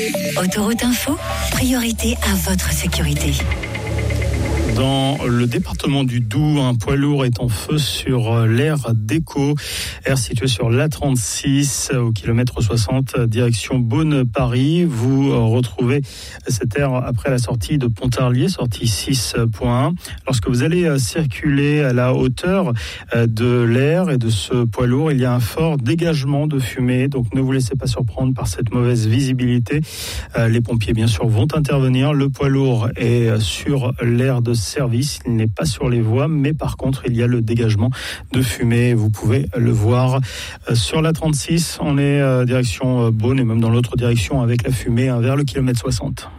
Autoroute Info, priorité à votre sécurité. Dans le département du Doubs, un poids lourd est en feu sur l'aire d'Écho, aire située sur l'A36 au kilomètre 60, direction Beaune-Paris. Vous retrouvez cette aire après la sortie de Pontarlier, sortie 6.1. Lorsque vous allez circuler à la hauteur de l'aire et de ce poids lourd, il y a un fort dégagement de fumée, donc ne vous laissez pas surprendre par cette mauvaise visibilité. Les pompiers, bien sûr, vont intervenir. Le poids lourd est sur l'aire de service, il n'est pas sur les voies, mais par contre il y a le dégagement de fumée, vous pouvez le voir sur la 36, on est direction Beaune et même dans l'autre direction avec la fumée vers le kilomètre 60.